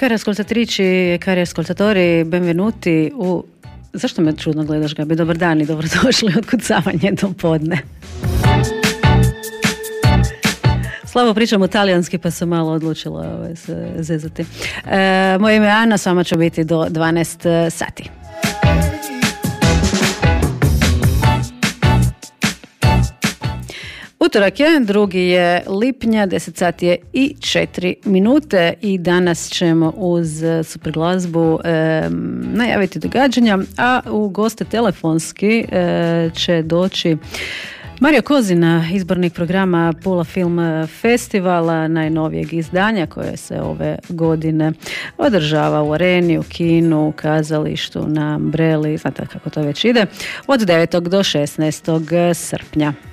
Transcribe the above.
Cari ascoltatrici e cari ascoltatori, benvenuti u... Zašto me čudno gledaš, Gabi? Dobar dan i dobrodošli od kucavanje do podne. Slabo pričam talijanski pa sam malo odlučila se zezati. Moje ime je Ana, s vama ću biti do 12 sati. Utorak je, 2. je lipnja, 10 sati je i 4 minute i danas ćemo uz super glazbu najaviti događanja, a u goste telefonski će doći Mario Kozina, izbornik programa Pula Film Festivala, najnovijeg izdanja koje se ove godine održava u Areni, u kinu, u kazalištu, na Umbrelli, znate kako to već ide, od 9. do 16. srpnja.